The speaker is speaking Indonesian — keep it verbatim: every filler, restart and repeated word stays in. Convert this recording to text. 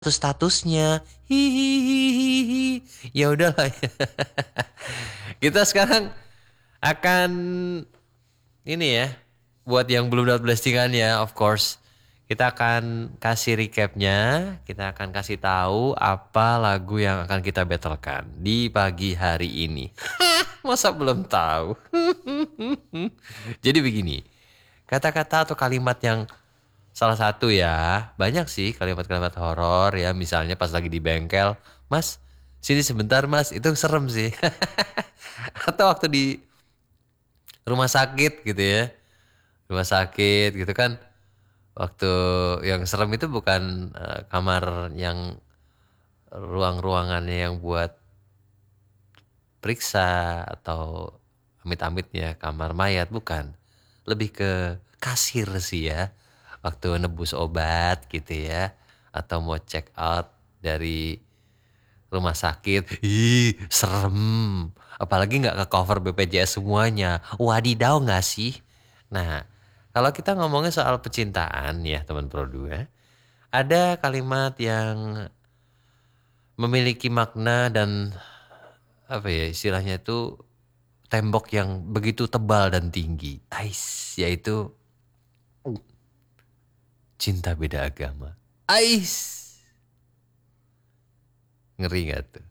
Terus statusnya, hihihihi, ya udahlah ya. Kita sekarang akan ini ya, buat yang belum dapat blestingan ya, of course. Kita akan kasih recapnya, kita akan kasih tahu apa lagu yang akan kita battlekan di pagi hari ini. Masa belum tahu? Jadi begini, kata-kata atau kalimat yang salah satu ya, banyak sih kalimat-kalimat horor ya, misalnya pas lagi di bengkel, Mas, sini sebentar Mas, itu serem sih. Atau waktu di rumah sakit gitu ya, rumah sakit gitu kan, waktu yang serem itu bukan eh, kamar yang ruang-ruangannya yang buat periksa atau amit-amitnya kamar mayat, bukan. Lebih ke kasir sih ya, waktu nebus obat gitu ya, atau mau check out dari rumah sakit. Ih, serem. Apalagi nggak ke cover B P J S semuanya. Wadidaw nggak sih? Nah, kalau kita ngomongin soal percintaan ya teman Produ ya, ada kalimat yang memiliki makna dan apa ya istilahnya itu tembok yang begitu tebal dan tinggi. Ais, yaitu cinta beda agama. Ais. Ngeri gak tuh?